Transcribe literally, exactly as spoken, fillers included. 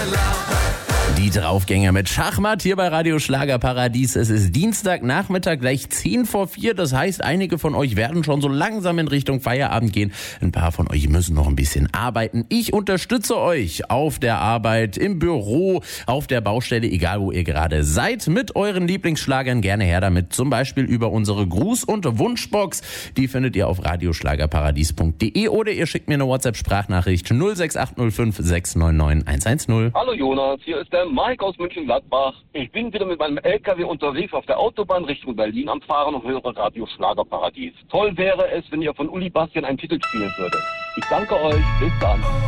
Die Draufgänger mit Schachmatt hier bei Radio Schlagerparadies. Es ist Dienstagnachmittag, gleich zehn vor vier. Das heißt, einige von euch werden schon so langsam in Richtung Feierabend gehen. Ein paar von euch müssen noch ein bisschen arbeiten. Ich unterstütze euch auf der Arbeit, im Büro, auf der Baustelle, egal wo ihr gerade seid, mit euren Lieblingsschlagern. Gerne her damit, zum Beispiel über unsere Gruß- und Wunschbox. Die findet ihr auf radioschlagerparadies punkt de oder ihr schickt mir eine WhatsApp-Sprachnachricht null sechs acht null fünf sechs neun neun eins eins null. Hallo Jonas, hier ist der Mike aus München-Gladbach. Ich bin wieder mit meinem L K W unterwegs auf der Autobahn Richtung Berlin am Fahren und höre Radio Schlagerparadies. Toll wäre es, wenn ihr von Uli Bastian einen Titel spielen würdet. Ich danke euch, bis dann.